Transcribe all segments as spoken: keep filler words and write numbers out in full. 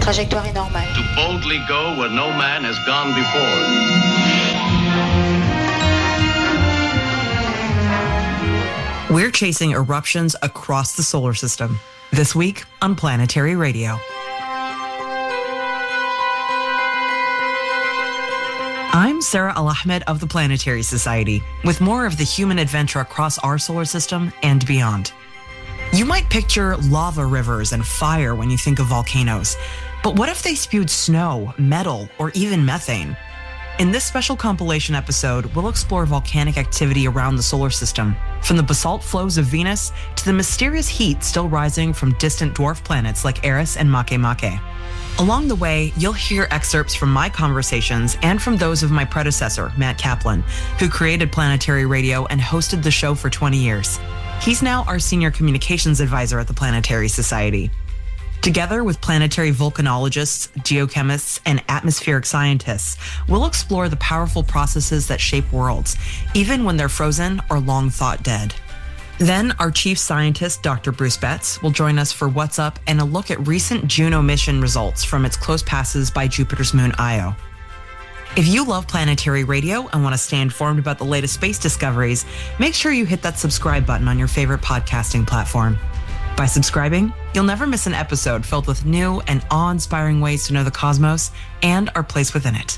trajectoire est normale. To boldly go where no man has gone before. We're chasing eruptions across the solar system. This week on Planetary Radio. I'm Sarah Al-Ahmed of the Planetary Society, with more of the human adventure across our solar system and beyond. You might picture lava rivers and fire when you think of volcanoes, but what if they spewed snow, metal, or even methane? In this special compilation episode, we'll explore volcanic activity around the solar system, from the basalt flows of Venus to the mysterious heat still rising from distant dwarf planets like Eris and Makemake. Along the way, you'll hear excerpts from my conversations and from those of my predecessor, Matt Kaplan, who created Planetary Radio and hosted the show for twenty years. He's now our senior communications advisor at the Planetary Society. Together with planetary volcanologists, geochemists, and atmospheric scientists, we'll explore the powerful processes that shape worlds, even when they're frozen or long thought dead. Then our chief scientist, Doctor Bruce Betts, will join us for What's Up and a look at recent Juno mission results from its close passes by Jupiter's moon Io. If you love Planetary Radio and want to stay informed about the latest space discoveries, make sure you hit that subscribe button on your favorite podcasting platform. By subscribing, you'll never miss an episode filled with new and awe-inspiring ways to know the cosmos and our place within it.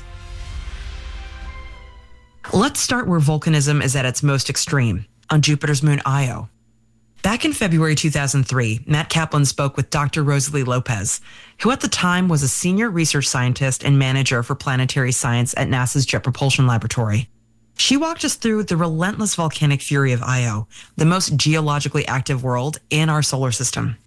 Let's start where volcanism is at its most extreme, on Jupiter's moon Io. Back in February two thousand three, Matt Kaplan spoke with Doctor Rosalie Lopez, who at the time was a senior research scientist and manager for planetary science at NASA's Jet Propulsion Laboratory. She walked us through the relentless volcanic fury of Io, the most geologically active world in our solar system.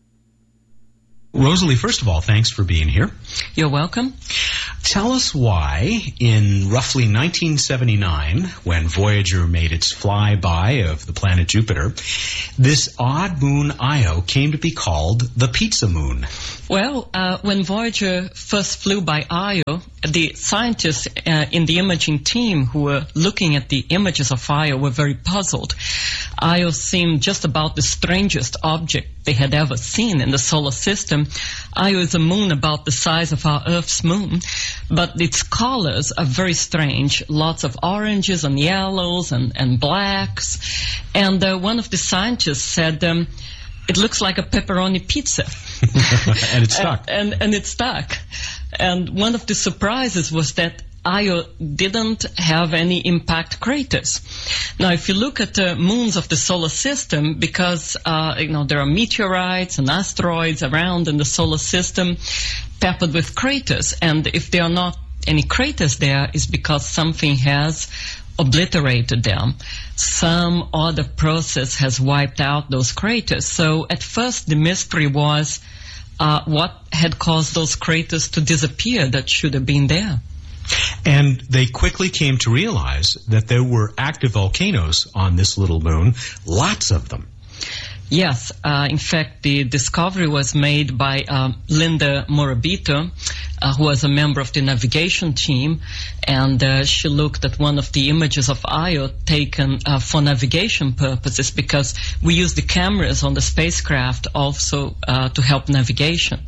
Rosalie, first of all, thanks for being here. You're welcome. Tell us why, in roughly nineteen seventy-nine, when Voyager made its flyby of the planet Jupiter, this odd moon Io came to be called the Pizza Moon. Well, uh, when Voyager first flew by Io, the scientists uh, in the imaging team who were looking at the images of Io were very puzzled. Io seemed just about the strangest object they had ever seen in the solar system. Io is a moon about the size of our Earth's moon, but its colors are very strange. Lots of oranges and yellows and, and blacks. And uh, one of the scientists said, um, it looks like a pepperoni pizza. And it stuck. and, and, and it stuck. And one of the surprises was that Io didn't have any impact craters. Now, if you look at the moons of the solar system, because uh, you know there are meteorites and asteroids around in the solar system, peppered with craters, and if there are not any craters there, it's because something has obliterated them. Some other process has wiped out those craters. So at first the mystery was uh, what had caused those craters to disappear that should have been there. And they quickly came to realize that there were active volcanoes on this little moon, lots of them. Yes, uh, in fact, the discovery was made by uh, Linda Morabito, uh, who was a member of the navigation team, and uh, she looked at one of the images of Io taken uh, for navigation purposes, because we use the cameras on the spacecraft also uh, to help navigation.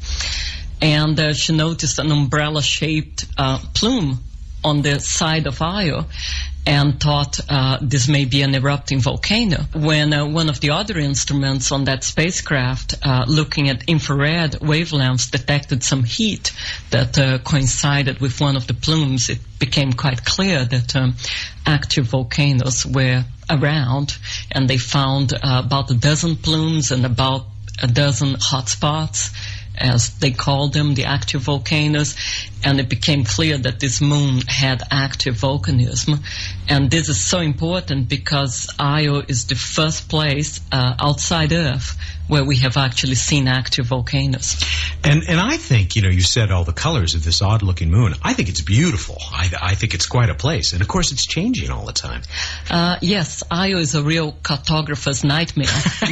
And uh, she noticed an umbrella-shaped uh, plume on the side of Io and thought uh, this may be an erupting volcano. When uh, one of the other instruments on that spacecraft, uh, looking at infrared wavelengths, detected some heat that uh, coincided with one of the plumes, it became quite clear that um, active volcanoes were around, and they found uh, about a dozen plumes and about a dozen hotspots, as they called them, the active volcanoes, and it became clear that this moon had active volcanism. And this is so important because Io is the first place uh, outside Earth where we have actually seen active volcanoes. And and I think, you know, you said all the colors of this odd-looking moon. I think it's beautiful. I, I think it's quite a place. And, of course, it's changing all the time. Uh, yes, Io is a real cartographer's nightmare.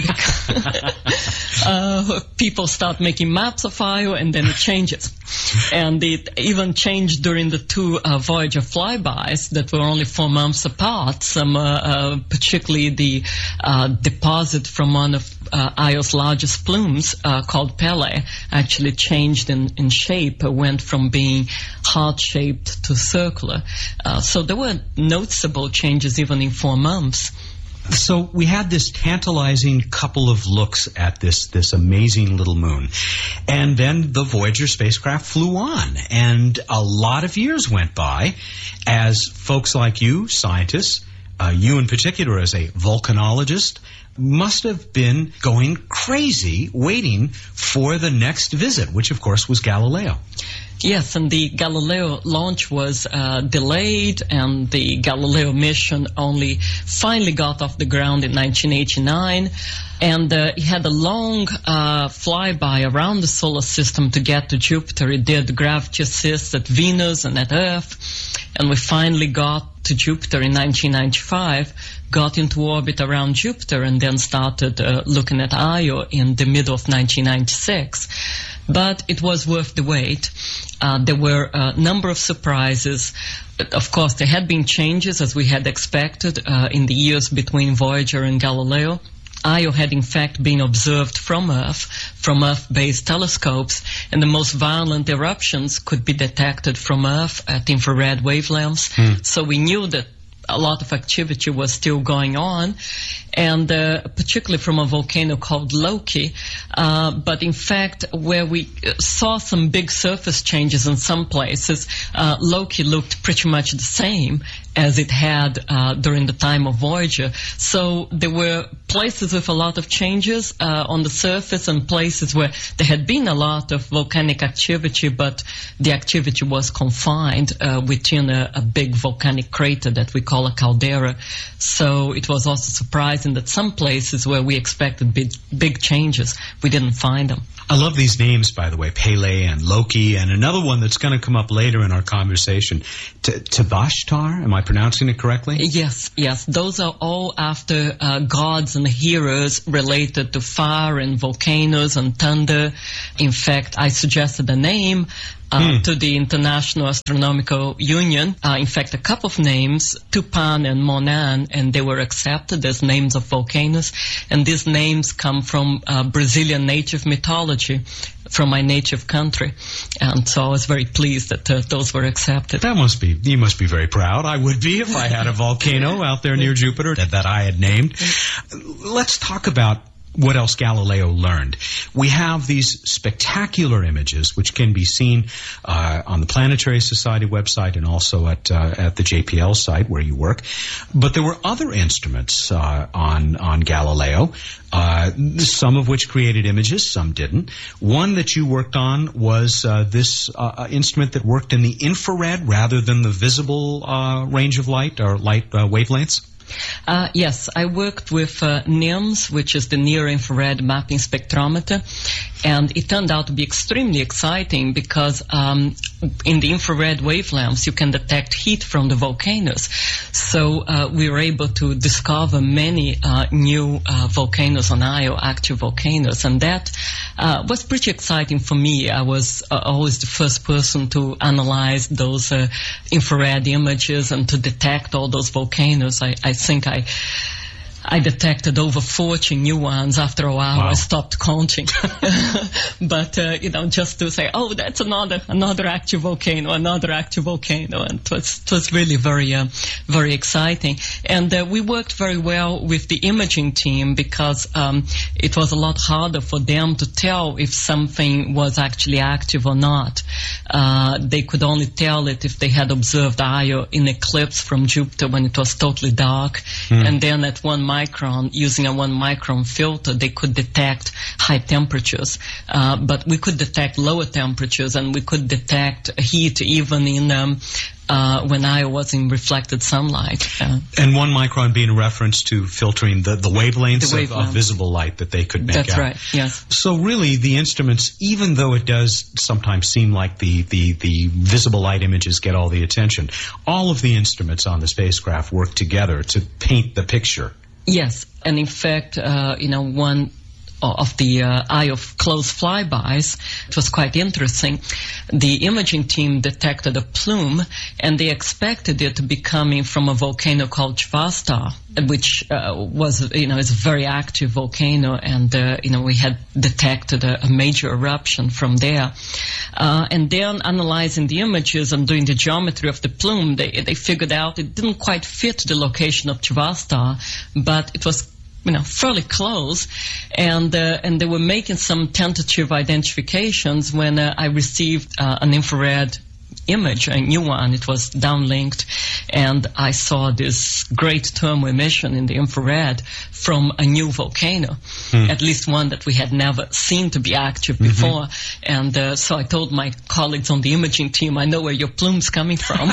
uh, people start making maps of Io, and then it changes. And it even changed during the two uh, Voyager flybys that were only four months apart. Some, uh, uh, particularly the uh, deposit from one of uh, Io's largest plumes, uh, called Pele, actually changed in, in shape, uh, went from being heart-shaped to circular. Uh, so there were noticeable changes even in four months. So we had this tantalizing couple of looks at this this amazing little moon. And then the Voyager spacecraft flew on. And a lot of years went by as folks like you, scientists, uh, you in particular as a volcanologist, must have been going crazy waiting for the next visit, which of course was Galileo. Yes, and the Galileo launch was uh, delayed, and the Galileo mission only finally got off the ground in nineteen eighty-nine. And uh, it had a long uh, flyby around the solar system to get to Jupiter. It did gravity assists at Venus and at Earth. And we finally got to Jupiter in nineteen ninety-five, got into orbit around Jupiter, and then started uh, looking at Io in the middle of nineteen ninety-six. But it was worth the wait. Uh, there were a number of surprises. Of course, there had been changes, as we had expected, uh, in the years between Voyager and Galileo. Io had in fact been observed from Earth, from Earth-based telescopes, and the most violent eruptions could be detected from Earth at infrared wavelengths. Hmm. So we knew that a lot of activity was still going on, and uh, particularly from a volcano called Loki. Uh, but in fact, where we saw some big surface changes in some places, uh, Loki looked pretty much the same as it had uh, during the time of Voyager. So there were places with a lot of changes uh, on the surface, and places where there had been a lot of volcanic activity, but the activity was confined uh, within a, a big volcanic crater that we call a caldera. So it was also surprising that some places where we expected big, big changes, we didn't find them. I love these names, by the way, Pele and Loki, and another one that's going to come up later in our conversation, Tvashtar. Am I pronouncing it correctly? Yes, yes. Those are all after uh, gods and heroes related to fire and volcanoes and thunder. In fact, I suggested the name Uh, hmm. to the International Astronomical Union. Uh, in fact, a couple of names, Tupan and Monan, and they were accepted as names of volcanoes. And these names come from uh, Brazilian native mythology, from my native country. And so I was very pleased that uh, those were accepted. That must be, you must be very proud. I would be if I had a volcano out there near Jupiter that, that I had named. Let's talk about what else Galileo learned. We have these spectacular images, which can be seen uh, on the Planetary Society website and also at uh, at the J P L site where you work. But there were other instruments uh, on on Galileo, uh, some of which created images, some didn't. One that you worked on was uh, this uh, instrument that worked in the infrared rather than the visible uh, range of light or light uh, wavelengths. Uh, yes, I worked with uh, NIMS, which is the near-infrared mapping spectrometer, and it turned out to be extremely exciting because um, in the infrared wavelengths you can detect heat from the volcanoes. So uh, we were able to discover many uh, new uh, volcanoes on Io, active volcanoes, and that uh, was pretty exciting for me. I was uh, always the first person to analyze those uh, infrared images and to detect all those volcanoes. I, I think I I detected over forty new ones. After a while, wow. I stopped counting. But, uh, you know, just to say, oh, that's another another active volcano, another active volcano. And it was, it was really very, uh, very exciting. And uh, we worked very well with the imaging team because um, it was a lot harder for them to tell if something was actually active or not. Uh, they could only tell it if they had observed Io in eclipse from Jupiter when it was totally dark. Mm. And then at one micron, using a one micron filter, they could detect high temperatures. Uh, but we could detect lower temperatures, and we could detect heat even in um, uh, when I was in reflected sunlight. Uh, and one micron being a reference to filtering the, the wavelengths, the wavelengths. Of, of visible light that they could make That's out. That's right, yes. So really, the instruments, even though it does sometimes seem like the, the, the visible light images get all the attention, all of the instruments on the spacecraft work together to paint the picture. Yes, and in fact, uh, you know, one of the uh, eye of close flybys. It was quite interesting. The imaging team detected a plume, and they expected it to be coming from a volcano called Chivastar, which uh, was, you know, is a very active volcano, and uh, you know, we had detected a, a major eruption from there. Uh, and then analyzing the images and doing the geometry of the plume, they they figured out it didn't quite fit the location of Chivastar, but it was, you know, fairly close, and uh, and they were making some tentative identifications when uh, I received uh, an infrared image, a new one. It was downlinked, and I saw this great thermal emission in the infrared from a new volcano, hmm. at least one that we had never seen to be active mm-hmm. before. And uh, so I told my colleagues on the imaging team, I know where your plume's coming from.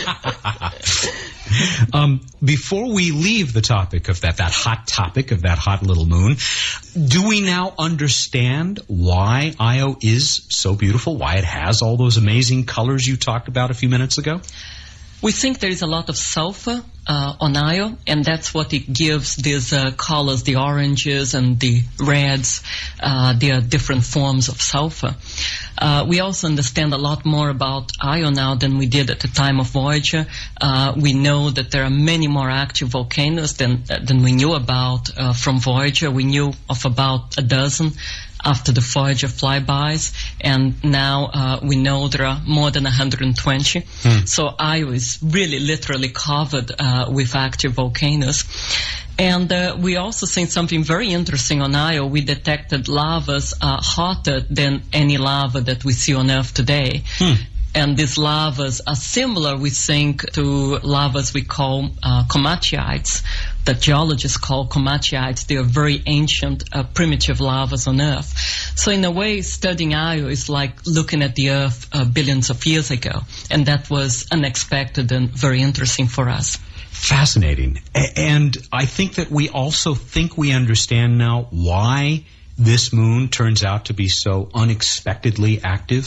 Um, before we leave the topic of that, that hot topic of that hot little moon, do we now understand why Io is so beautiful, why it has all those amazing colors you talked about a few minutes ago? We think there is a lot of sulfur uh, on Io, and that's what it gives these uh, colors, the oranges and the reds. Uh, they are different forms of sulfur. Uh, we also understand a lot more about Io now than we did at the time of Voyager. Uh, we know that there are many more active volcanoes than, uh, than we knew about uh, from Voyager. We knew of about a dozen after the Voyager flybys, and now uh, we know there are more than one hundred twenty. Hmm. So Io is really literally covered uh, with active volcanoes. And uh, we also seen something very interesting on Io. We detected lavas uh, hotter than any lava that we see on Earth today. Hmm. And these lavas are similar, we think, to lavas we call uh, komatiites, that geologists call komatiites. They are very ancient, uh, primitive lavas on Earth. So in a way, studying Io is like looking at the Earth uh, billions of years ago. And that was unexpected and very interesting for us. Fascinating. A- and I think that we also think we understand now why this moon turns out to be so unexpectedly active.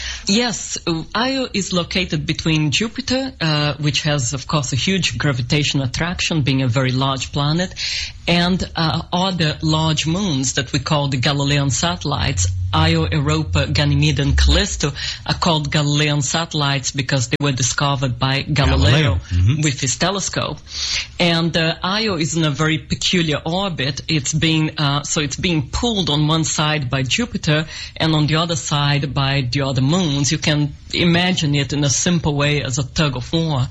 Yes, Io is located between Jupiter, uh, which has, of course, a huge gravitational attraction, being a very large planet, and uh, other large moons that we call the Galilean satellites. Io, Europa, Ganymede, and Callisto are called Galilean satellites because they were discovered by Galileo, Galileo. Mm-hmm. with his telescope. And uh, Io is in a very peculiar orbit. It's being uh, so it's being pulled on one side by Jupiter and on the other side by the other moons. You can imagine it in a simple way as a tug of war,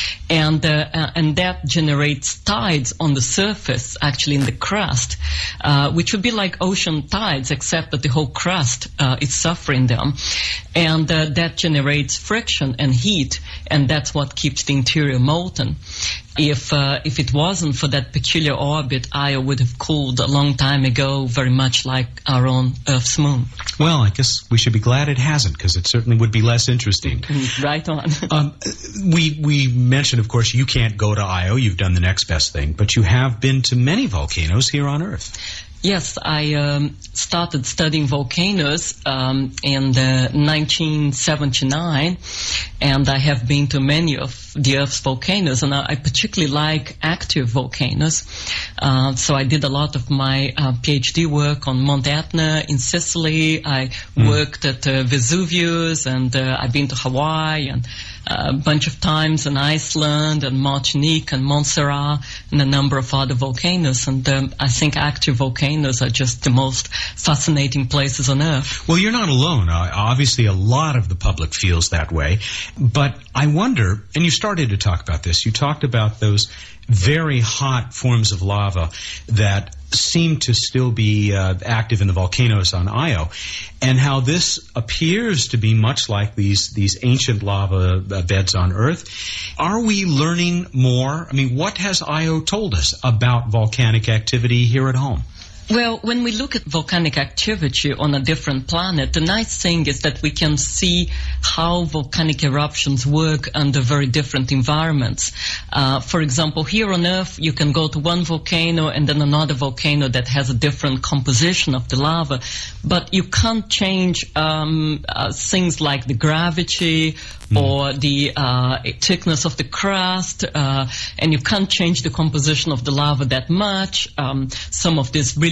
and uh, uh, and that generates tides on the surface, actually in the crust, uh, which would be like ocean tides, except that the whole crust uh, is suffering them, and uh, that generates friction and heat, and that's what keeps the interior molten. If uh, if it wasn't for that peculiar orbit, Io would have cooled a long time ago, very much like our own Earth's moon. Well, I guess we should be glad it hasn't, because it certainly would be less interesting. Right on. um, we we mentioned, of course, you can't go to Io. You've done the next best thing, but you have been to many volcanoes here on Earth. Yes, I um, started studying volcanoes um, in uh, nineteen seventy-nine, and I have been to many of the Earth's volcanoes, and I, I particularly like active volcanoes. Uh, so I did a lot of my uh, PhD work on Mount Etna in Sicily. I mm. worked at uh, Vesuvius, and uh, I've been to Hawaii, and a bunch of times in Iceland and Martinique and Montserrat and a number of other volcanoes. And um, I think active volcanoes are just the most fascinating places on Earth. Well, you're not alone. Uh, obviously, a lot of the public feels that way. But I wonder, and you started to talk about this, you talked about those very hot forms of lava that seem to still be uh, active in the volcanoes on Io, and how this appears to be much like these these ancient lava uh, beds on Earth. Are we learning more? I mean, what has Io told us about volcanic activity here at home? Well, when we look at volcanic activity on a different planet, the nice thing is that we can see how volcanic eruptions work under very different environments. Uh, for example, here on Earth, you can go to one volcano and then another volcano that has a different composition of the lava, but you can't change um, uh, things like the gravity mm. or the uh, thickness of the crust, uh, and you can't change the composition of the lava that much. Um, some of these really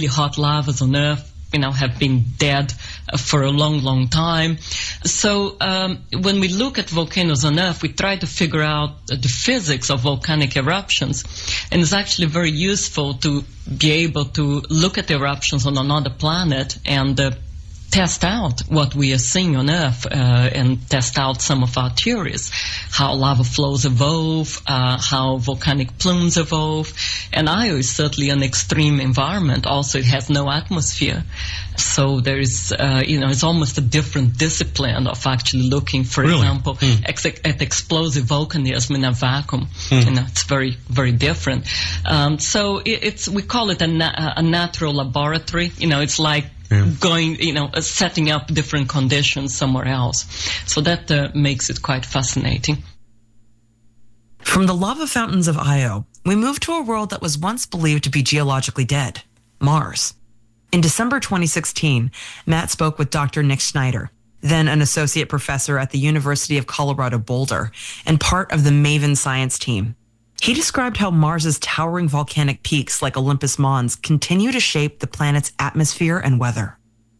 really hot lavas on Earth, you know, have been dead for a long, long time. So um, when we look at volcanoes on Earth, we try to figure out the physics of volcanic eruptions. And it's actually very useful to be able to look at eruptions on another planet and uh, test out what we are seeing on Earth uh, and test out some of our theories, how lava flows evolve, uh, how volcanic plumes evolve. And Io is certainly an extreme environment. Also, it has no atmosphere. So there is, uh, you know, it's almost a different discipline of actually looking, for really? example, mm. ex at explosive volcanism in a vacuum. Mm. You know, it's very, very different. Um, so it, it's, we call it a, na a natural laboratory. You know, it's like Yeah. going, you know, uh, setting up different conditions somewhere else. So that uh, makes it quite fascinating. From the lava fountains of Io, we move to a world that was once believed to be geologically dead, Mars. In December twenty sixteen, Matt spoke with Doctor Nick Schneider, then an associate professor at the University of Colorado Boulder and part of the MAVEN science team. He described how Mars's towering volcanic peaks like Olympus Mons continue to shape the planet's atmosphere and weather.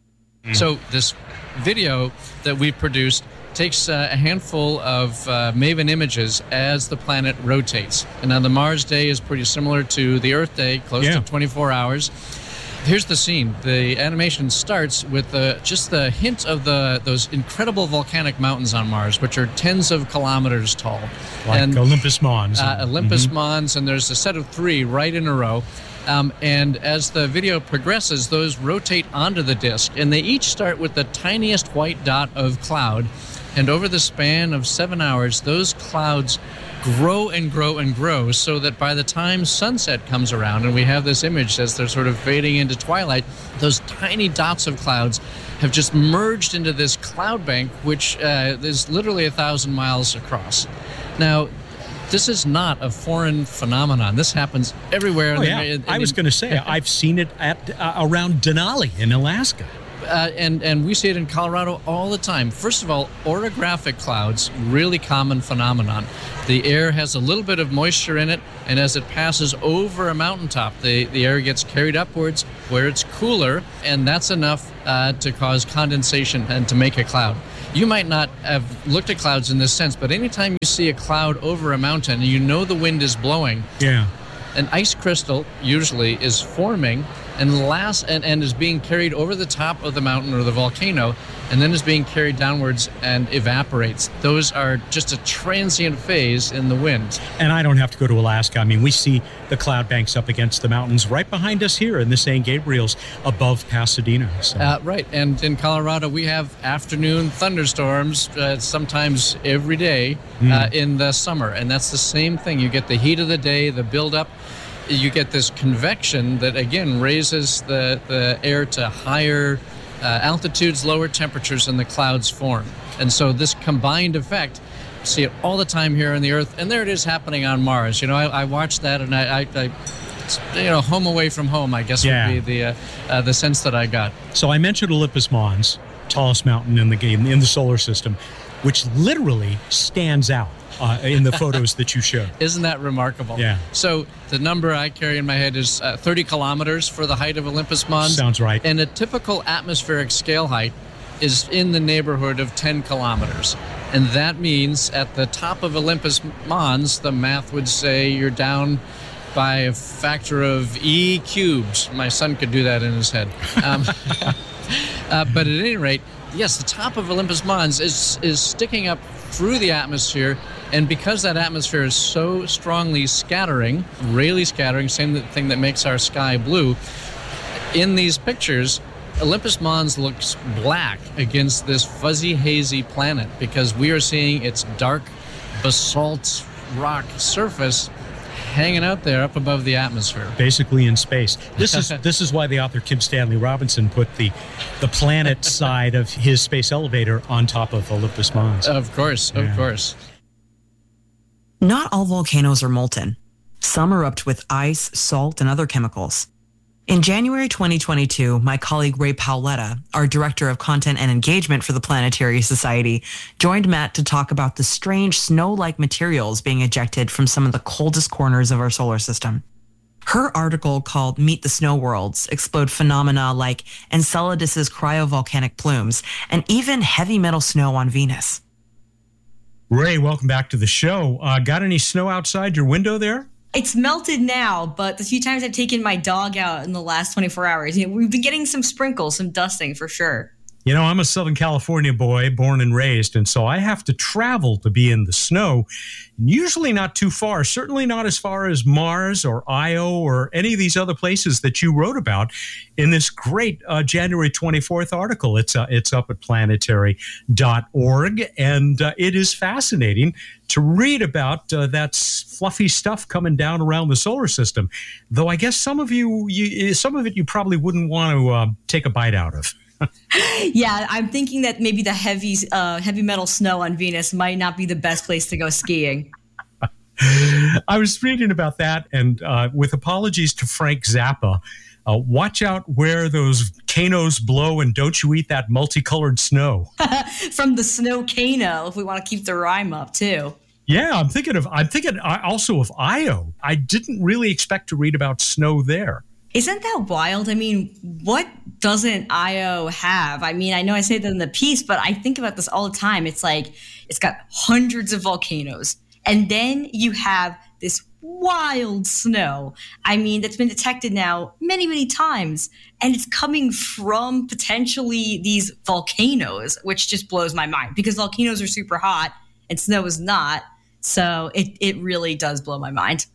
So this video that we've produced takes uh, a handful of uh, MAVEN images as the planet rotates. And now the Mars day is pretty similar to the Earth day, close yeah. to twenty-four hours. Here's the scene. The animation starts with the, just the hint of the those incredible volcanic mountains on Mars, which are tens of kilometers tall. Like and, Olympus Mons. Uh, Olympus mm-hmm. Mons, and there's a set of three right in a row. Um, and as the video progresses, those rotate onto the disk, and they each start with the tiniest white dot of cloud. And over the span of seven hours, those clouds grow and grow and grow, so that by the time sunset comes around and we have this image as they're sort of fading into twilight, those tiny dots of clouds have just merged into this cloud bank, which uh, is literally a thousand miles across. Now, this is not a foreign phenomenon. This happens everywhere. Oh, in yeah. the, in, I was going to say, I've seen it at uh, around Denali in Alaska. Uh, and, and we see it in Colorado all the time. First of all, orographic clouds, really common phenomenon. The air has a little bit of moisture in it, and as it passes over a mountaintop, the, the air gets carried upwards where it's cooler, and that's enough uh, to cause condensation and to make a cloud. You might not have looked at clouds in this sense, but anytime you see a cloud over a mountain and you know the wind is blowing, yeah. an ice crystal usually is forming and last and, and is being carried over the top of the mountain or the volcano, and then is being carried downwards and evaporates. Those are just a transient phase in the wind. And I don't have to go to Alaska. I mean, we see the cloud banks up against the mountains right behind us here in the Saint Gabriel's above Pasadena. So. Uh, right, and in Colorado we have afternoon thunderstorms uh, sometimes every day uh, mm. in the summer, and that's the same thing. You get the heat of the day, the buildup. You get this convection that, again, raises the, the air to higher uh, altitudes, lower temperatures, and the clouds form. And so this combined effect, you see it all the time here on the Earth, and there it is happening on Mars. You know, I, I watched that, and I, I, I, you know, home away from home, I guess yeah. would be the, uh, uh, the sense that I got. So I mentioned Olympus Mons, tallest mountain in the game, in the solar system, which literally stands out. Uh, in the photos that you showed. Isn't that remarkable? Yeah. So the number I carry in my head is uh, thirty kilometers for the height of Olympus Mons. Sounds right. And a typical atmospheric scale height is in the neighborhood of ten kilometers. And that means at the top of Olympus Mons, the math would say you're down by a factor of E cubed. My son could do that in his head. Um, uh, but at any rate, yes, the top of Olympus Mons is, is sticking up through the atmosphere, and because that atmosphere is so strongly scattering, really scattering, same thing that makes our sky blue, in these pictures, Olympus Mons looks black against this fuzzy, hazy planet because we are seeing its dark basalt rock surface hanging out there up above the atmosphere. Basically in space. This is this is why the author Kim Stanley Robinson put the the planet side of his space elevator on top of Olympus Mons. Of course, of yeah. course. Not all volcanoes are molten. Some erupt with ice, salt, and other chemicals. In January twenty twenty-two, my colleague Ray Paoletta, our director of content and engagement for the Planetary Society, joined Matt to talk about the strange snow-like materials being ejected from some of the coldest corners of our solar system. Her article called Meet the Snow Worlds explored phenomena like Enceladus's cryovolcanic plumes and even heavy metal snow on Venus. Ray, welcome back to the show. Uh, got any snow outside your window there? It's melted now, but the few times I've taken my dog out in the last twenty-four hours, you know, we've been getting some sprinkles, some dusting for sure. You know, I'm a Southern California boy, born and raised, and so I have to travel to be in the snow. Usually not too far, certainly not as far as Mars or Io or any of these other places that you wrote about in this great uh, January twenty-fourth article. It's uh, it's up at planetary dot org, and uh, it is fascinating to read about uh, that fluffy stuff coming down around the solar system. Though I guess some of you, you some of it you probably wouldn't want to uh, take a bite out of. Yeah, I'm thinking that maybe the heavy uh, heavy metal snow on Venus might not be the best place to go skiing. I was reading about that, and uh, with apologies to Frank Zappa, uh, watch out where those volcanoes blow and don't you eat that multicolored snow. From the snowcano, if we want to keep the rhyme up, too. Yeah, I'm thinking of I'm thinking also of Io. I didn't really expect to read about snow there. Isn't that wild? I mean, what doesn't Io have? I mean, I know I say that in the piece, but I think about this all the time. It's like it's got hundreds of volcanoes. And then you have this wild snow. I mean, that's been detected now many, many times. And it's coming from potentially these volcanoes, which just blows my mind because volcanoes are super hot and snow is not. So it, it really does blow my mind.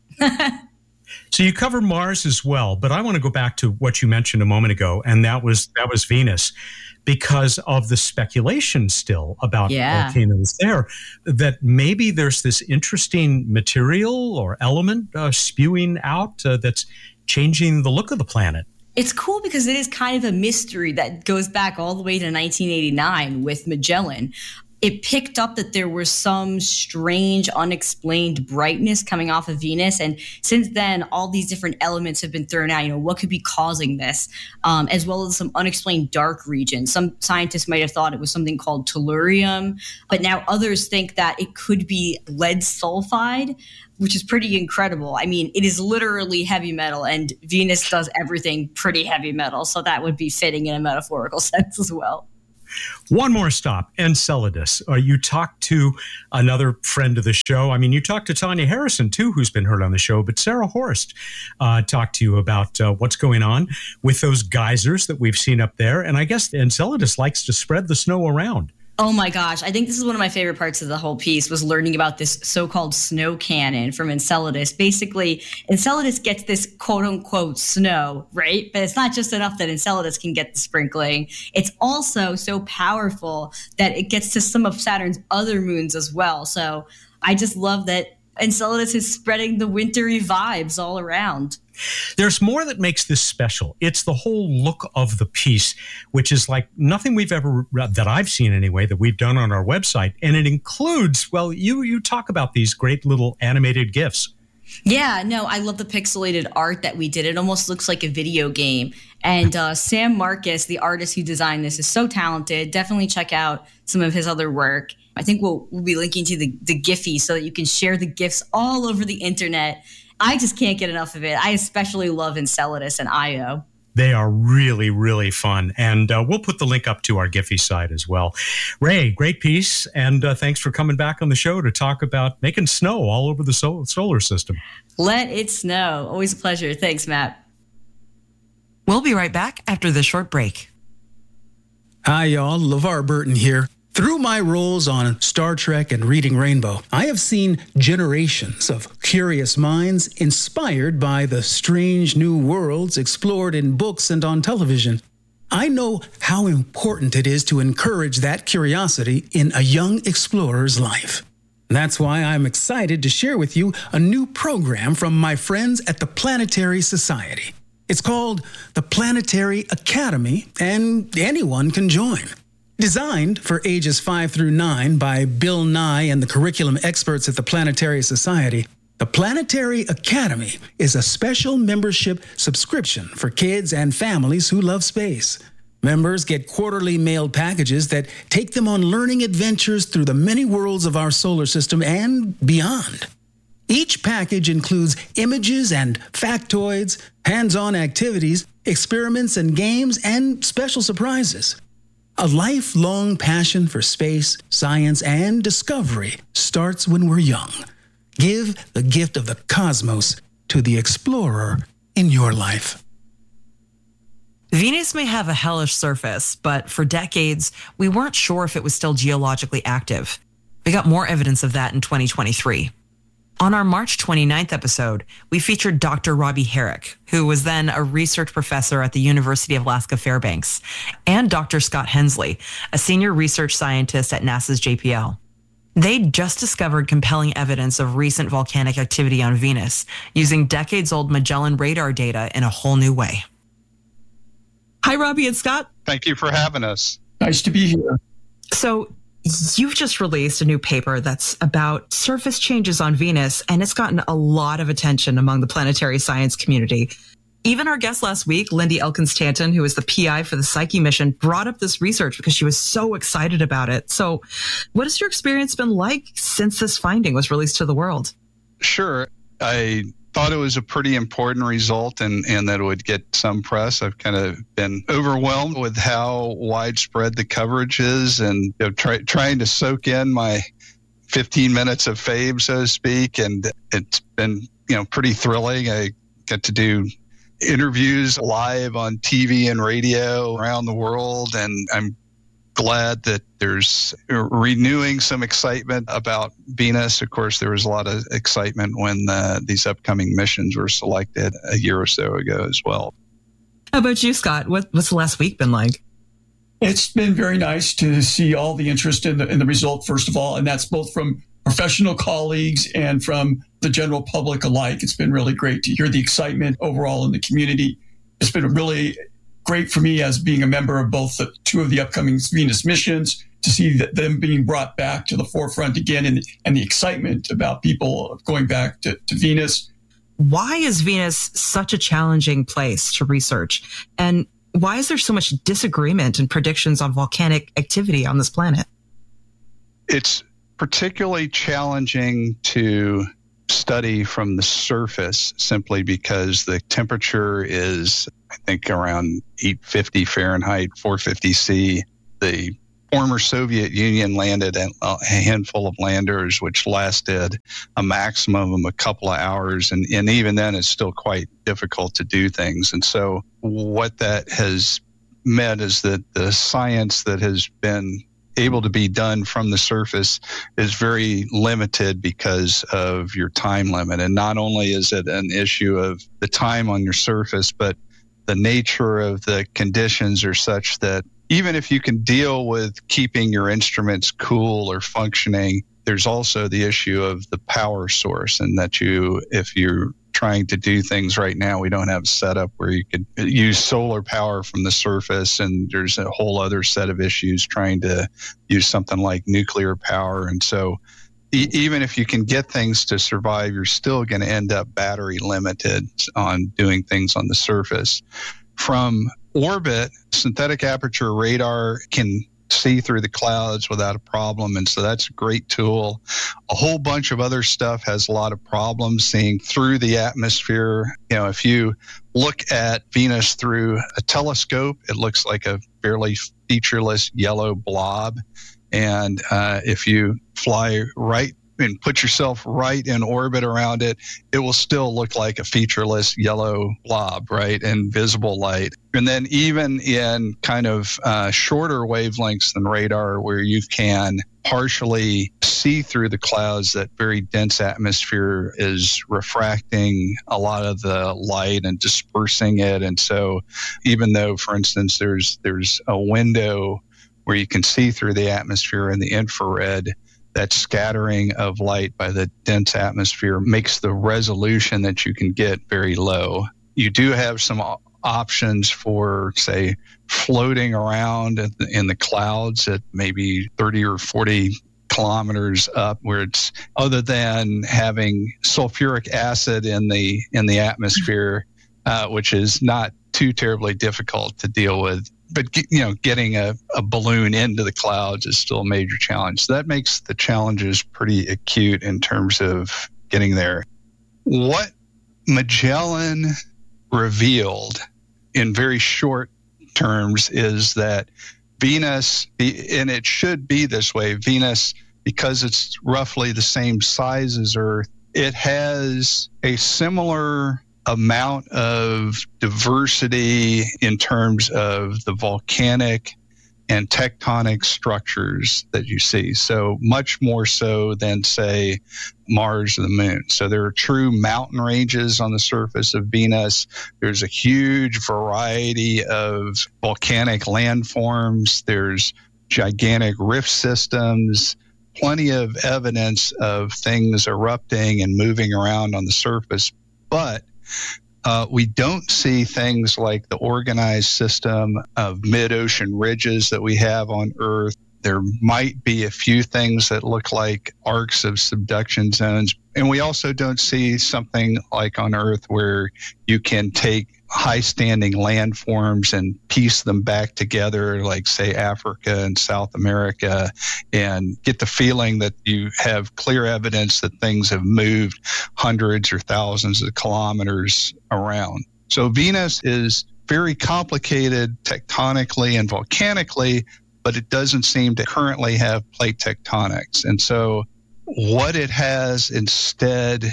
So you cover Mars as well, but I want to go back to what you mentioned a moment ago, and that was that was Venus, because of the speculation still about yeah. volcanoes there, that maybe there's this interesting material or element uh, spewing out uh, that's changing the look of the planet. It's cool because it is kind of a mystery that goes back all the way to nineteen eighty-nine with Magellan. It picked up that there was some strange, unexplained brightness coming off of Venus. And since then, all these different elements have been thrown out. You know, what could be causing this, um, as well as some unexplained dark regions. Some scientists might have thought it was something called tellurium, but now others think that it could be lead sulfide, which is pretty incredible. I mean, it is literally heavy metal, and Venus does everything pretty heavy metal. So that would be fitting in a metaphorical sense as well. One more stop, Enceladus. Uh, you talked to another friend of the show. I mean, you talked to Tanya Harrison, too, who's been heard on the show, but Sarah Horst uh, talked to you about uh, what's going on with those geysers that we've seen up there. And I guess Enceladus likes to spread the snow around. Oh my gosh. I think this is one of my favorite parts of the whole piece was learning about this so-called snow cannon from Enceladus. Basically, Enceladus gets this quote unquote snow, right? But it's not just enough that Enceladus can get the sprinkling. It's also so powerful that it gets to some of Saturn's other moons as well. So I just love that Enceladus is spreading the wintry vibes all around. There's more that makes this special. It's the whole look of the piece, which is like nothing we've ever, that I've seen anyway, that we've done on our website. And it includes, well, you you talk about these great little animated GIFs. Yeah, no, I love the pixelated art that we did. It almost looks like a video game. And uh, Sam Marcus, the artist who designed this, is so talented. Definitely check out some of his other work. I think we'll, we'll be linking to the, the Giphy so that you can share the GIFs all over the internet. I just can't get enough of it. I especially love Enceladus and Io. They are really, really fun. And uh, we'll put the link up to our Giphy site as well. Ray, great piece. And uh, thanks for coming back on the show to talk about making snow all over the sol- solar system. Let it snow. Always a pleasure. Thanks, Matt. We'll be right back after this short break. Hi, y'all. LeVar Burton here. Through my roles on Star Trek and Reading Rainbow, I have seen generations of curious minds inspired by the strange new worlds explored in books and on television. I know how important it is to encourage that curiosity in a young explorer's life. That's why I'm excited to share with you a new program from my friends at the Planetary Society. It's called the Planetary Academy, and anyone can join. Designed for ages five through nine by Bill Nye and the curriculum experts at the Planetary Society, the Planetary Academy is a special membership subscription for kids and families who love space. Members get quarterly mailed packages that take them on learning adventures through the many worlds of our solar system and beyond. Each package includes images and factoids, hands-on activities, experiments and games, and special surprises. A lifelong passion for space, science, and discovery starts when we're young. Give the gift of the cosmos to the explorer in your life. Venus may have a hellish surface, but for decades, we weren't sure if it was still geologically active. We got more evidence of that in twenty twenty-three. On our March twenty-ninth episode, we featured Doctor Robbie Herrick, who was then a research professor at the University of Alaska Fairbanks, and Doctor Scott Hensley, a senior research scientist at NASA's J P L. They'd just discovered compelling evidence of recent volcanic activity on Venus, using decades-old Magellan radar data in a whole new way. Hi, Robbie and Scott. Thank you for having us. Nice to be here. So, you've just released a new paper that's about surface changes on Venus, and it's gotten a lot of attention among the planetary science community. Even our guest last week, Lindy Elkins-Tanton, who is the P I for the Psyche mission, brought up this research because she was so excited about it. So what has your experience been like since this finding was released to the world? Sure. I thought it was a pretty important result and, and that it would get some press. I've kind of been overwhelmed with how widespread the coverage is and you know, try, trying to soak in my fifteen minutes of fame, so to speak. And it's been, you know, pretty thrilling. I get to do interviews live on T V and radio around the world. And I'm glad that there's renewing some excitement about Venus. Of course, there was a lot of excitement when uh, these upcoming missions were selected a year or so ago as well. How about you, Scott? What, what's the last week been like? It's been very nice to see all the interest in the, in the result, first of all, and that's both from professional colleagues and from the general public alike. It's been really great to hear the excitement overall in the community. It's been really great for me as being a member of both the two of the upcoming Venus missions to see that them being brought back to the forefront again and, and the excitement about people going back to, to Venus. Why is Venus such a challenging place to research? And why is there so much disagreement in predictions on volcanic activity on this planet? It's particularly challenging to study from the surface simply because the temperature is, I think, around eight fifty Fahrenheit, four fifty C. The former Soviet Union landed a handful of landers, which lasted a maximum of a couple of hours. And, and even then, it's still quite difficult to do things. And so what that has meant is that the science that has been able to be done from the surface is very limited because of your time limit. And not only is it an issue of the time on your surface, but the nature of the conditions are such that even if you can deal with keeping your instruments cool or functioning, there's also the issue of the power source, and that you, if you're trying to do things right now, we don't have a setup where you could use solar power from the surface, and there's a whole other set of issues trying to use something like nuclear power. And so e- even if you can get things to survive, you're still going to end up battery limited on doing things on the surface. From orbit, synthetic aperture radar can see through the clouds without a problem. And so that's a great tool. A whole bunch of other stuff has a lot of problems seeing through the atmosphere. You know, if you look at Venus through a telescope, it looks like a fairly featureless yellow blob. And uh, if you fly right and put yourself right in orbit around it, it will still look like a featureless yellow blob, right, in visible light. And then even in kind of uh, shorter wavelengths than radar, where you can partially see through the clouds, that very dense atmosphere is refracting a lot of the light and dispersing it. And so even though, for instance, there's there's a window where you can see through the atmosphere in the infrared, that scattering of light by the dense atmosphere makes the resolution that you can get very low. You do have some options for, say, floating around in the clouds at maybe thirty or forty kilometers up, where it's, other than having sulfuric acid in the in the atmosphere, uh, which is not too terribly difficult to deal with. But, you know, getting a, a balloon into the clouds is still a major challenge. So that makes the challenges pretty acute in terms of getting there. What Magellan revealed in very short terms is that Venus, and it should be this way, Venus, because it's roughly the same size as Earth, it has a similar amount of diversity in terms of the volcanic and tectonic structures that you see. So much more so than, say, Mars or the Moon. So there are true mountain ranges on the surface of Venus. There's a huge variety of volcanic landforms. There's gigantic rift systems, plenty of evidence of things erupting and moving around on the surface. But Uh, we don't see things like the organized system of mid-ocean ridges that we have on Earth. There might be a few things that look like arcs of subduction zones. And we also don't see something like on Earth where you can take high-standing landforms and piece them back together, like, say, Africa and South America, and get the feeling that you have clear evidence that things have moved hundreds or thousands of kilometers around. So Venus is very complicated tectonically and volcanically, but it doesn't seem to currently have plate tectonics. And so what it has instead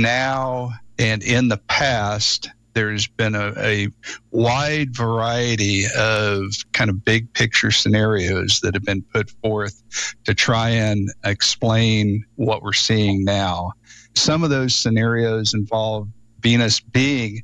now and in the past, there's been a, a wide variety of kind of big picture scenarios that have been put forth to try and explain what we're seeing now. Some of those scenarios involve Venus being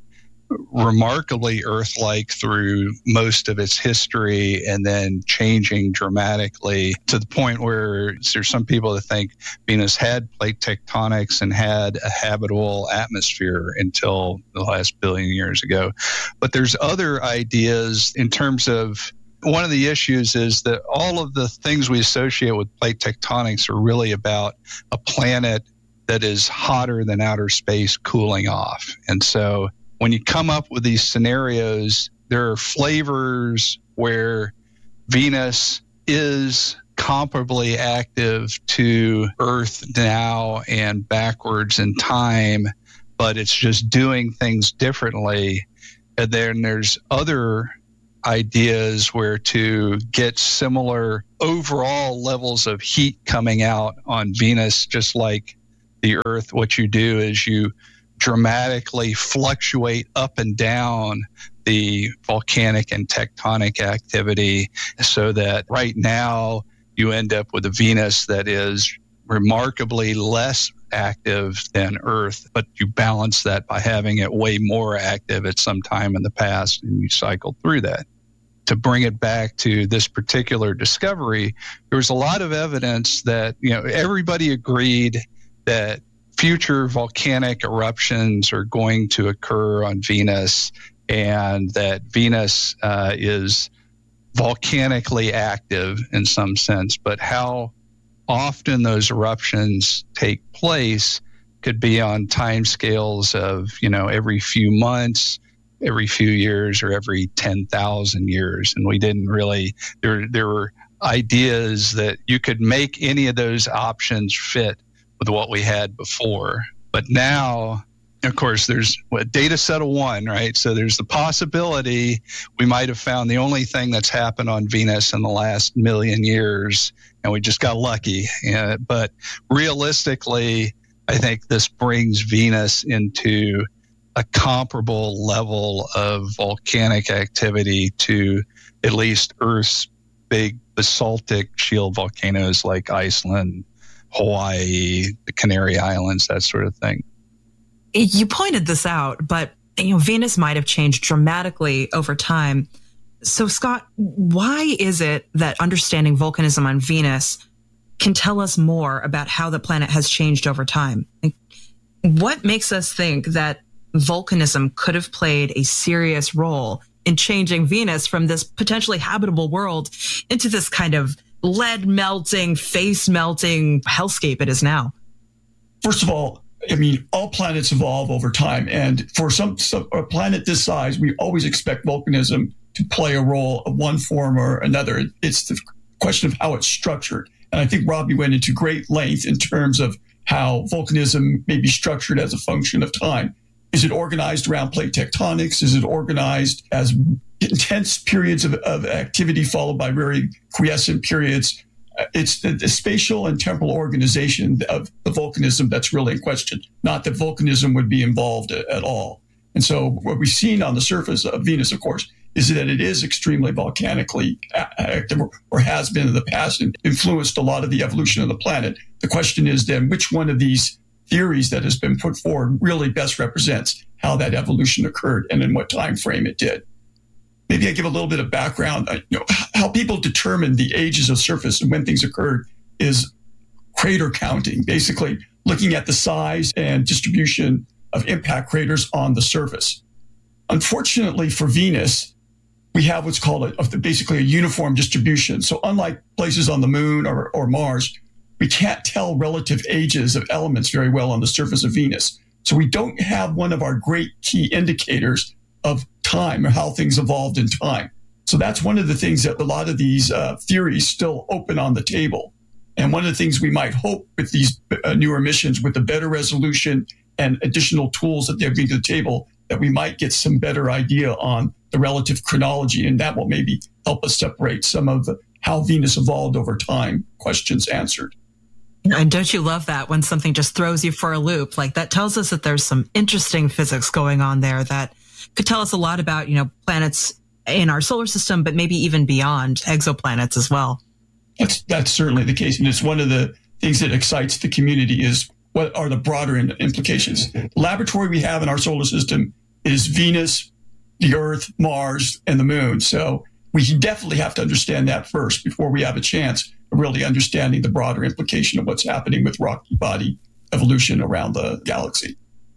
remarkably Earth-like through most of its history and then changing dramatically to the point where there's some people that think Venus had plate tectonics and had a habitable atmosphere until the last billion years ago. But there's other ideas in terms of one of the issues is that all of the things we associate with plate tectonics are really about a planet that is hotter than outer space cooling off. And so when you come up with these scenarios, there are flavors where Venus is comparably active to Earth now and backwards in time, but it's just doing things differently. And then there's other ideas where to get similar overall levels of heat coming out on Venus, just like the Earth, what you do is you dramatically fluctuate up and down the volcanic and tectonic activity so that right now you end up with a Venus that is remarkably less active than Earth, but you balance that by having it way more active at some time in the past, and you cycle through that. To bring it back to this particular discovery, there was a lot of evidence that, you know, everybody agreed that future volcanic eruptions are going to occur on Venus, and that Venus uh, is volcanically active in some sense. But how often those eruptions take place could be on timescales of, you know, every few months, every few years, or every ten thousand years. And we didn't really, there, there were ideas that you could make any of those options fit with what we had before. But now, of course, there's what, data set of one, right? So there's the possibility we might have found the only thing that's happened on Venus in the last million years, and we just got lucky. Uh, but realistically, I think this brings Venus into a comparable level of volcanic activity to at least Earth's big basaltic shield volcanoes like Iceland, Hawaii, the Canary Islands, that sort of thing. You pointed this out, but you know, Venus might have changed dramatically over time. So, Scott, why is it that understanding volcanism on Venus can tell us more about how the planet has changed over time? Like, what makes us think that volcanism could have played a serious role in changing Venus from this potentially habitable world into this kind of lead melting, face melting hellscape it is now? First of all, I mean, all planets evolve over time. And for some, some a planet this size, we always expect volcanism to play a role of one form or another. It's the question of how it's structured. And I think Robbie went into great length in terms of how volcanism may be structured as a function of time. Is it organized around plate tectonics? Is it organized as intense periods of, of activity followed by very quiescent periods? It's the, the spatial and temporal organization of the volcanism that's really in question, not that volcanism would be involved at, at all. And so what we've seen on the surface of Venus, of course, is that it is extremely volcanically active, or, or has been in the past, and influenced a lot of the evolution of the planet. The question is then, which one of these theories that has been put forward really best represents how that evolution occurred and in what time frame it did? Maybe I give a little bit of background. You know, how people determine the ages of surface and when things occurred is crater counting, basically looking at the size and distribution of impact craters on the surface. Unfortunately for Venus, we have what's called a, a, basically a uniform distribution. So unlike places on the moon or, or Mars, we can't tell relative ages of elements very well on the surface of Venus. So we don't have one of our great key indicators of time or how things evolved in time. So that's one of the things that a lot of these uh, theories still open on the table. And one of the things we might hope with these uh, newer missions, with the better resolution and additional tools that they're bringing to the table, that we might get some better idea on the relative chronology, and that will maybe help us separate some of the how Venus evolved over time questions answered. And don't you love that when something just throws you for a loop? Like, that tells us that there's some interesting physics going on there that could tell us a lot about, you know, planets in our solar system, but maybe even beyond, exoplanets as well. That's, that's certainly the case. And it's one of the things that excites the community is what are the broader implications. The laboratory we have in our solar system is Venus, the Earth, Mars, and the Moon. So we definitely have to understand that first before we have a chance of really understanding the broader implication of what's happening with rocky body evolution around the galaxy.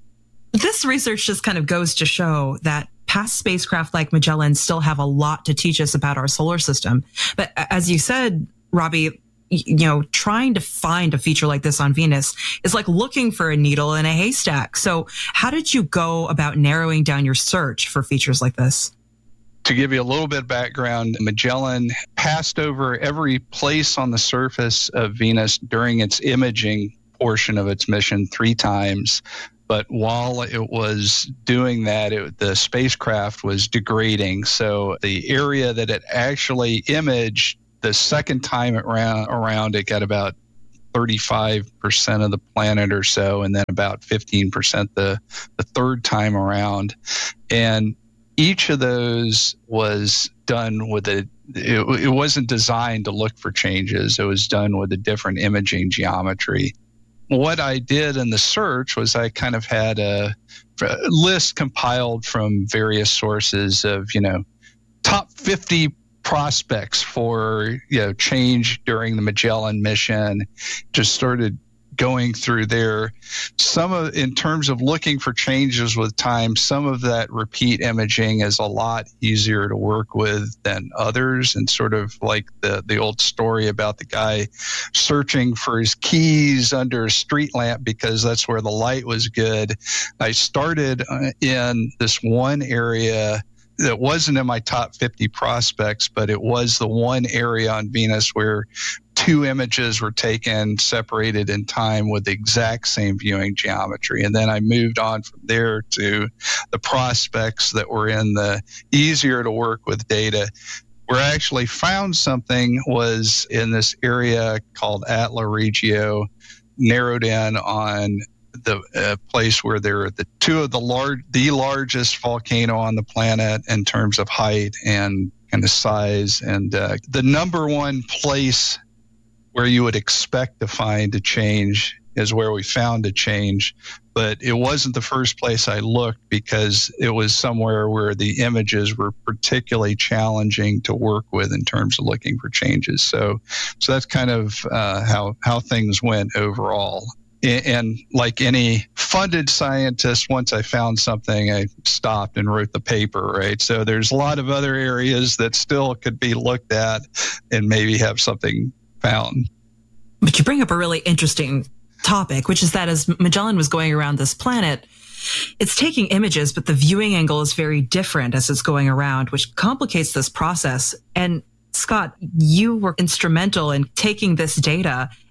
This research just kind of goes to show that past spacecraft like Magellan still have a lot to teach us about our solar system. But as you said, Robbie, you know, trying to find a feature like this on Venus is like looking for a needle in a haystack. So how did you go about narrowing down your search for features like this? To give you a little bit of background, Magellan passed over every place on the surface of Venus during its imaging portion of its mission three times. But while it was doing that, it, the spacecraft was degrading. So the area that it actually imaged the second time around, around it got about thirty-five percent of the planet or so, and then about fifteen percent the, the third time around. And each of those was done with a, it, it wasn't designed to look for changes. It was done with a different imaging geometry. What I did in the search was I kind of had a, a list compiled from various sources of, you know, top fifty prospects for, you know, change during the Magellan mission. Just started going through there. Some of, in terms of looking for changes with time, some of that repeat imaging is a lot easier to work with than others. And sort of like the, the old story about the guy searching for his keys under a street lamp because that's where the light was good. I started in this one area that wasn't in my top fifty prospects, but it was the one area on Venus where two images were taken, separated in time with the exact same viewing geometry. And then I moved on from there to the prospects that were in the easier to work with data. Where I actually found something was in this area called Atla Regio, narrowed in on the uh, place where there are the two of the large, the largest volcano on the planet in terms of height and kind of size. And uh, the number one place where you would expect to find a change is where we found a change. But it wasn't the first place I looked because it was somewhere where the images were particularly challenging to work with in terms of looking for changes. So, so that's kind of uh, how, how things went overall. And like any funded scientist, once I found something, I stopped and wrote the paper, right? So there's a lot of other areas that still could be looked at and maybe have something found. But you bring up a really interesting topic, which is that as Magellan was going around this planet, it's taking images, but the viewing angle is very different as it's going around, which complicates this process. And Scott, you were instrumental in taking this data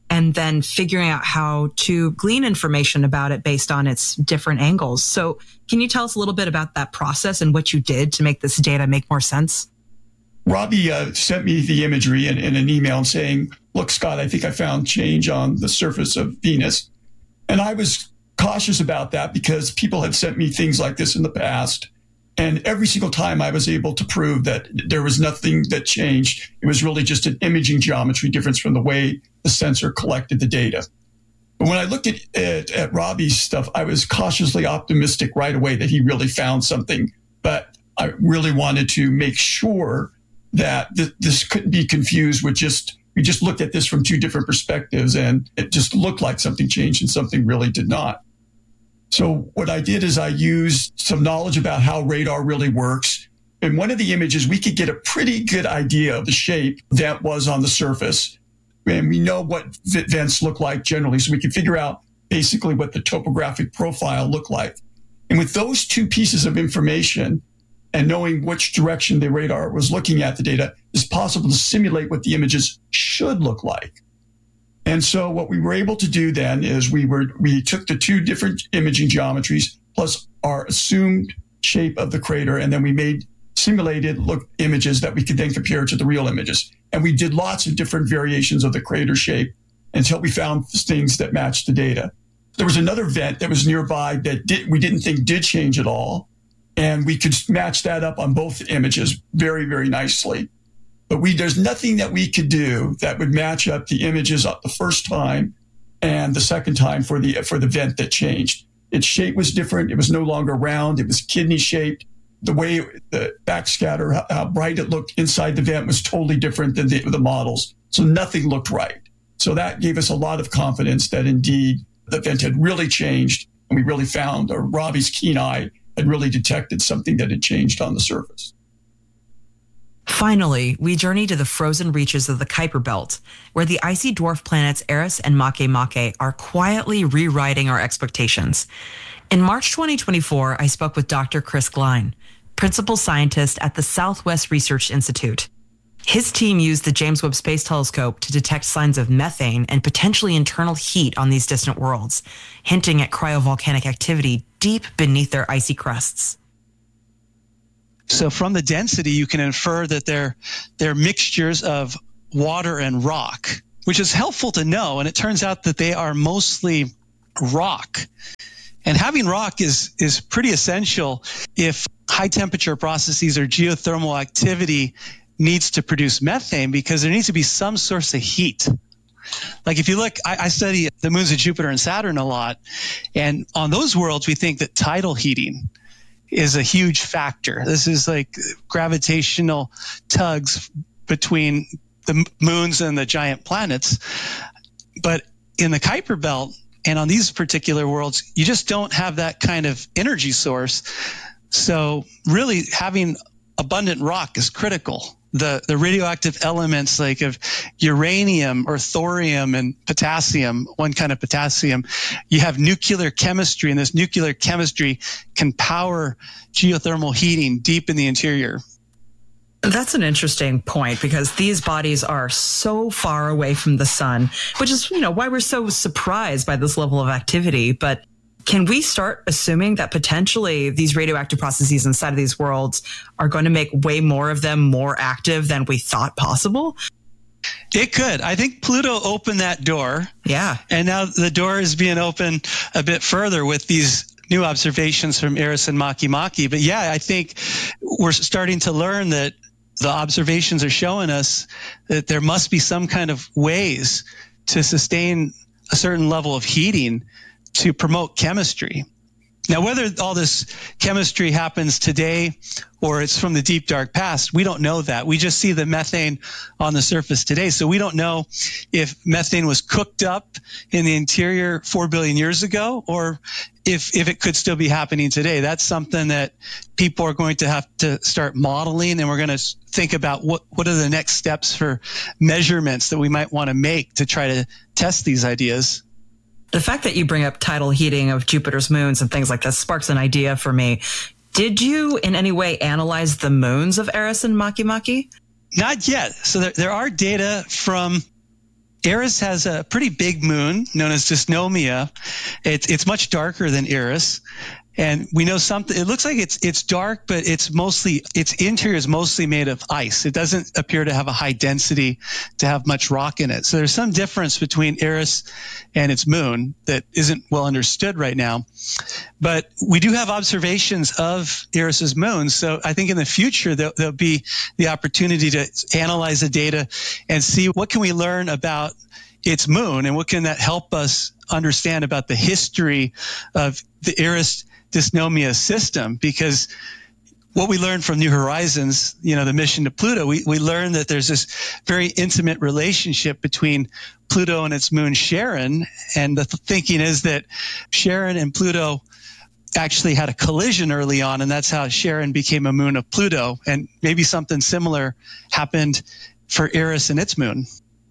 and then figuring out how to glean information about it based on its different angles. So can you tell us a little bit about that process and what you did to make this data make more sense? Robbie uh, sent me the imagery in, in an email saying, look, Scott, I think I found change on the surface of Venus. And I was cautious about that because people had sent me things like this in the past. And every single time I was able to prove that there was nothing that changed. It was really just an imaging geometry difference from the way the sensor collected the data. But when I looked at, at, at Robbie's stuff, I was cautiously optimistic right away that he really found something. But I really wanted to make sure that th- this couldn't be confused with just, we just looked at this from two different perspectives and it just looked like something changed and something really did not. So what I did is I used some knowledge about how radar really works. In one of the images, we could get a pretty good idea of the shape that was on the surface. And we know what vents look like generally, so we can figure out basically what the topographic profile looked like. And with those two pieces of information and knowing which direction the radar was looking at the data, it's possible to simulate what the images should look like. And so what we were able to do then is we were we took the two different imaging geometries plus our assumed shape of the crater, and then we made simulated look images that we could then compare to the real images. And we did lots of different variations of the crater shape until we found things that matched the data. There was another vent that was nearby that did, we didn't think did change at all. And we could match that up on both images very, very nicely. But we there's nothing that we could do that would match up the images up the first time and the second time for the for the vent that changed. Its shape was different. It was no longer round. It was kidney shaped. The way the backscatter, how, how bright it looked inside the vent was totally different than the, the models. So nothing looked right. So that gave us a lot of confidence that indeed the vent had really changed. And we really found, or Robbie's keen eye had really detected something that had changed on the surface. Finally, we journey to the frozen reaches of the Kuiper Belt, where the icy dwarf planets Eris and Makemake are quietly rewriting our expectations. In March twenty twenty-four, I spoke with Doctor Chris Klein, principal scientist at the Southwest Research Institute. His team used the James Webb Space Telescope to detect signs of methane and potentially internal heat on these distant worlds, hinting at cryovolcanic activity deep beneath their icy crusts. So from the density, you can infer that they're, they're mixtures of water and rock, which is helpful to know. And it turns out that they are mostly rock. And having rock is, is pretty essential if high temperature processes or geothermal activity needs to produce methane, because there needs to be some source of heat. Like if you look, I, I study the moons of Jupiter and Saturn a lot. And on those worlds, we think that tidal heating is a huge factor. This is like gravitational tugs between the moons and the giant planets. But in the Kuiper Belt and on these particular worlds, you just don't have that kind of energy source. So really having abundant rock is critical. The, the radioactive elements like of uranium or thorium and potassium, one kind of potassium, you have nuclear chemistry, and this nuclear chemistry can power geothermal heating deep in the interior. That's an interesting point, because these bodies are so far away from the sun, which is, you know, why we're so surprised by this level of activity. But can we start assuming that potentially these radioactive processes inside of these worlds are going to make way more of them more active than we thought possible? It could. I think Pluto opened that door. Yeah. And now the door is being opened a bit further with these new observations from Eris and Makemake. But yeah, I think we're starting to learn that the observations are showing us that there must be some kind of ways to sustain a certain level of heating to promote chemistry. Now, whether all this chemistry happens today or it's from the deep, dark past, we don't know that. We just see the methane on the surface today. So we don't know if methane was cooked up in the interior four billion years ago or if, if it could still be happening today. That's something that people are going to have to start modeling, and we're going to think about what, what are the next steps for measurements that we might want to make to try to test these ideas. The fact that you bring up tidal heating of Jupiter's moons and things like that sparks an idea for me. Did you in any way analyze the moons of Eris and Makemake? Not yet. So there, there are data from Eris has a pretty big moon known as Dysnomia. It's it's much darker than Eris. And we know something, it looks like it's it's dark, but it's mostly, its interior is mostly made of ice. It doesn't appear to have a high density, to have much rock in it. So there's some difference between Eris and its moon that isn't well understood right now. But we do have observations of Eris's moon. So I think in the future, there'll, there'll be the opportunity to analyze the data and see what can we learn about its moon and what can that help us understand about the history of the Eris Dysnomia system. Because what we learned from New Horizons, you know, the mission to Pluto, we, we learned that there's this very intimate relationship between Pluto and its moon Charon. And the th- thinking is that Charon and Pluto actually had a collision early on, and that's how Charon became a moon of Pluto. And maybe something similar happened for Eris and its moon.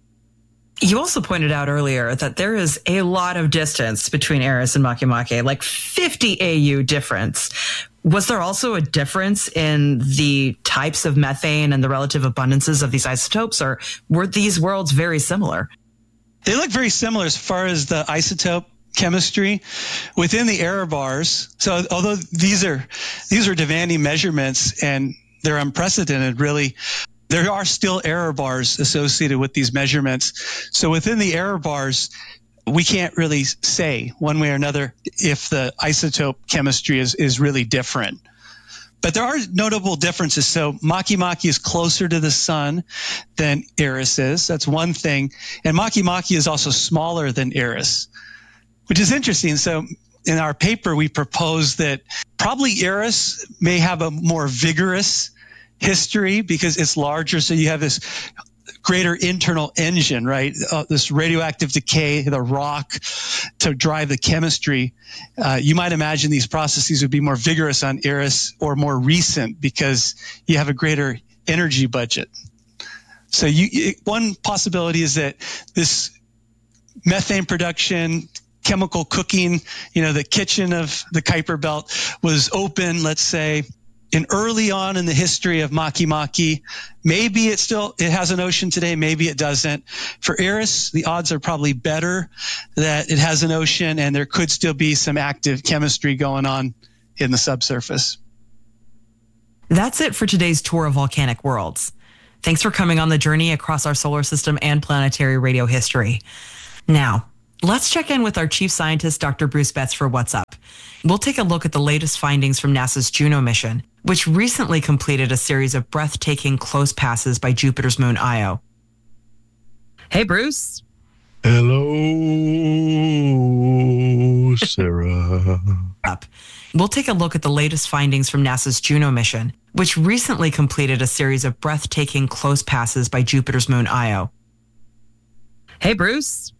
You also pointed out earlier that there is a lot of distance between Eris and Makemake, like fifty A U difference. Was there also a difference in the types of methane and the relative abundances of these isotopes, or were these worlds very similar? They look very similar as far as the isotope chemistry within the error bars. So although these are these are demanding measurements and they're unprecedented, really, there are still error bars associated with these measurements. So within the error bars, we can't really say one way or another if the isotope chemistry is, is really different. But there are notable differences. So Makemake is closer to the sun than Eris is. That's one thing. And Makemake is also smaller than Eris, which is interesting. So in our paper, we propose that probably Eris may have a more vigorous history because it's larger. So you have this greater internal engine, right? Uh, this radioactive decay, the rock to drive the chemistry. Uh, you might imagine these processes would be more vigorous on Eris or more recent because you have a greater energy budget. So you, one possibility is that this methane production, chemical cooking, you know, the kitchen of the Kuiper Belt was open, let's say, in early on in the history of Makemake. Maybe it still, it has an ocean today, maybe it doesn't. For Eris, the odds are probably better that it has an ocean and there could still be some active chemistry going on in the subsurface. That's it for today's tour of volcanic worlds. Thanks for coming on the journey across our solar system and planetary radio history. Now, let's check in with our chief scientist, Doctor Bruce Betts, for What's Up. We'll take a look at the latest findings from NASA's Juno mission, which recently completed a series of breathtaking close passes by Jupiter's moon Io. Hey, Bruce. Hello, Sarah. Up. We'll take a look at the latest findings from NASA's Juno mission, which recently completed a series of breathtaking close passes by Jupiter's moon Io. Hey, Bruce.